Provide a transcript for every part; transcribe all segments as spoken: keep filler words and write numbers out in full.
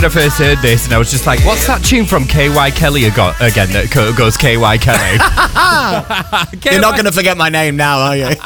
I first heard this, and I was just like, what's that tune from K Y Kelly ago- again that co- goes K Y Kelly? You're not going to forget my name now, are you?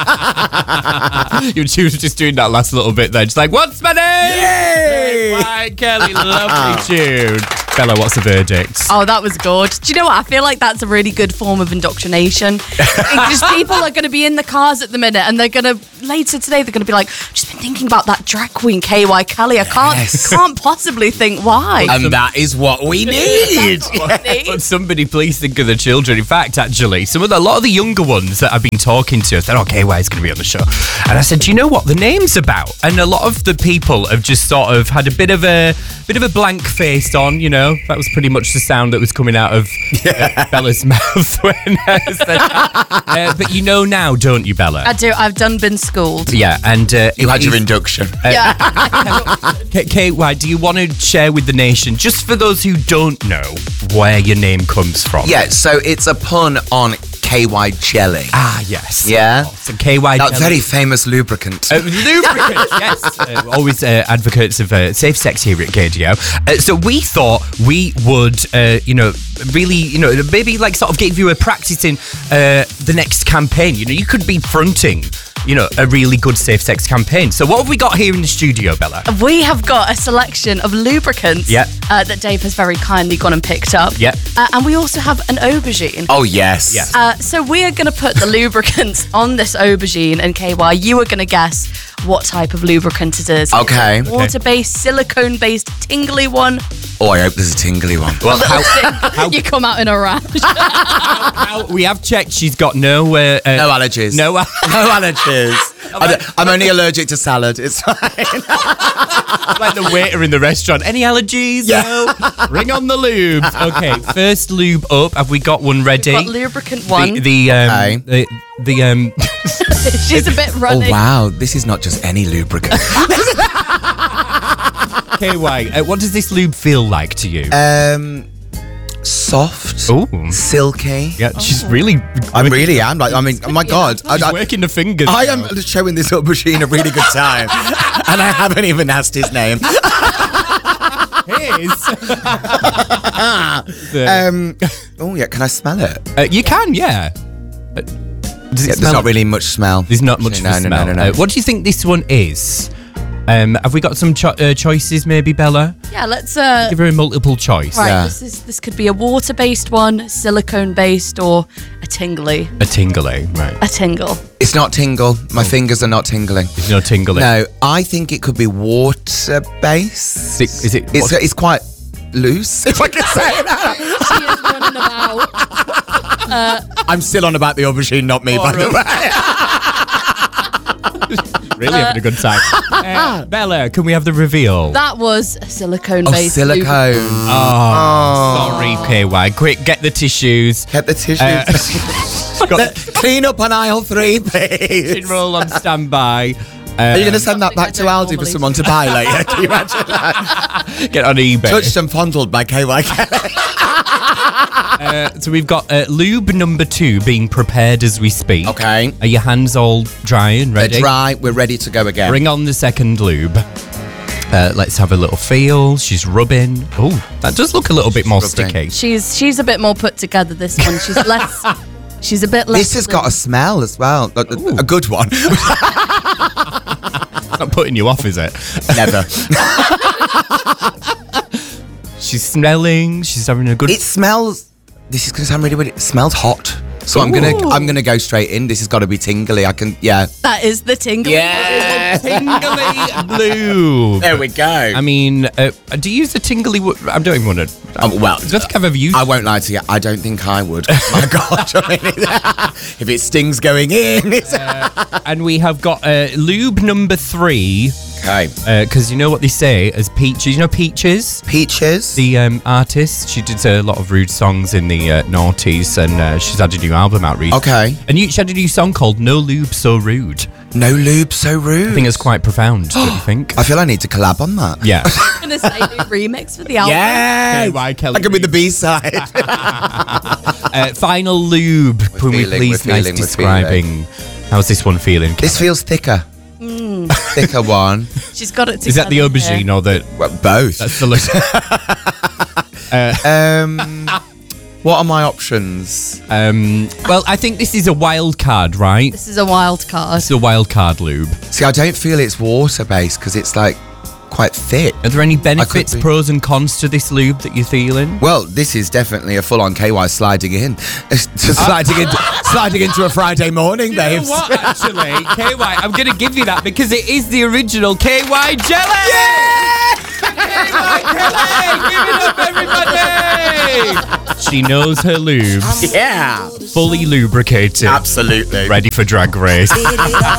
You She was just doing that last little bit there. Just like, what's my name? Yay! K Y Kelly, lovely tune. Bella, what's the verdict? Oh, that was good. Do you know what? I feel like that's a really good form of indoctrination. Because people are going to be in the cars at the minute, and they're going to, later today, they're going to be like, just been thinking about that drag queen, K Y Kelly. I can't, Yes. can't possibly think why. And that is what we need. But somebody please think of the children. In fact, actually, some of the, a lot of the younger ones that I've been talking to, I said, oh, K Y is going to be on the show. And I said, do you know what the name's about? And a lot of the people have just sort of had a bit of a bit of a blank face on, you know. That was pretty much the sound that was coming out of uh, Bella's mouth when I said that. Uh, but you know now, don't you, Bella? I do. I've done been schooled. Yeah, and uh, You it had your is- induction. Yeah. K- K Y, do you want to share with the nation, just for those who don't know, where your name comes from? Yeah, so it's a pun on K Y jelly. Ah, yes. Yeah. Oh, so K Y That jelly. very famous lubricant. Uh, lubricant, yes. Uh, always uh, advocates of uh, safe sex here at K D O. Uh, so we thought we would, uh, you know, really, you know, maybe like sort of give you a practice in uh, the next campaign. You know, you could be fronting, you know, a really good safe sex campaign. So what have we got here in the studio, Bella? We have got a selection of lubricants Yeah. uh, that Dave has very kindly gone and picked up. Yeah. Uh, and we also have an aubergine. Oh, yes. Yes. Uh, so we are going to put the lubricants on this aubergine, and K Y, you are going to guess what type of lubricant it is. Okay. Water-based, silicone-based, tingly one. Oh, I hope there's a tingly one. Well, how, You come out in a rash. how, we have checked she's got no... Uh, uh, No allergies. No No allergies. I don't- I'm only allergic to salad. It's fine. like the waiter in the restaurant. Any allergies? Yeah. No? Ring on the lubes. Okay, first lube up. Have we got one ready? Got lubricant one. The, the um, Okay. the, the um. She's a bit Oh, runny. wow. This is not just any lubricant. K Y. Uh, what does this lube feel like to you? um, soft. Ooh. Silky. Yeah, she's really. I really am. Like, I mean, oh my God. I, She's I, working the fingers. I now. am showing this aubergine a really good time. And I haven't even asked his name. His. Um, oh, yeah. Can I smell it? Uh, you can, yeah. Uh, does it Yeah, smell? there's not really much smell. There's not much No, of a no, no, smell. no, no. Uh, what do you think this one is? Um, have we got some cho- uh, choices, maybe, Bella? Yeah, let's... Uh, Give her a multiple choice. right, Yeah. this is this could be a water-based one, silicone-based, or a tingly. A tingly, right? A tingle. It's not tingle. My fingers are not tingling. There's no tingly. No, I think it could be water-based. Is it? Is it It's, what- it's quite loose, if I can say that. She is running about. I'm still on about the aubergine, not me, by the way. really having a good time. Uh, Bella, can we have the reveal? That was a Oh, silicone-based silicone. lubricant. Oh, sorry, K Y. Quick, get the tissues. Get the tissues. Uh, got Clean up on aisle three, please. tin roll on standby. Uh, Are you going to send that back to I don't Aldi for normally someone to buy later? Can you imagine that? get on eBay? Touched and fondled by K Y K. Uh, so we've got uh, lube number two being prepared as we speak. Okay. Are your hands all dry and They're ready? dry. We're ready to go again. Bring on the second lube. Uh, let's have a little feel. She's rubbing. Oh, that does look a little bit more rubbing. sticky. She's she's a bit more put together, this one. She's less... She's a bit less... This has got a smell as well. A, a- a good one. It's not putting you off, is it? Never. She's smelling. She's having a good. It smells. This is going to sound really weird. It smells hot. So I'm gonna Ooh. I'm gonna go straight in. This has got to be tingly. I can yeah. That is the tingle. tingly blue. There we go. I mean, uh, do you use the tingly? wo- I don't even want to. Um, well, I don't think I've ever used. I won't lie to you. I don't think I would. My God, I mean, if it stings going in, it's and we have got uh, lube number three. okay. Because you know what they say as Peaches. You know Peaches, Peaches. the um, artist. She did a lot of rude songs in the uh, noughties, and uh, she's had a new album out recently. Okay. And you, she had a new song called "No Lube So Rude." No lube, so rude. I think it's quite profound. Don't you think? I feel I need to collab on that. Yeah. I'm going to say new remix for the album. Yeah. K Y Kelly That could be the B side. uh, final lube. Can we feeling, please we're nice feeling, we're describing? How's this one feeling? This feels thicker. thicker one. She's got it together. Is that the aubergine here. or the? Well, both. That's the look. Um, what are my options? um, well, I think this is a wild card, right? This is a wild card. It's a wild card lube. See, I don't feel it's water-based because it's like quite thick. Are there any benefits, be- pros and cons to this lube that you're feeling? Well, this is definitely a full-on K Y sliding in. Just sliding, into, sliding into a Friday morning, You know babes. what, actually? K Y, I'm going to give you that because it is the original K Y jelly! K Y jelly! Give it up, everybody! She knows her lube. Yeah. Fully lubricated. Absolutely. Ready for drag race.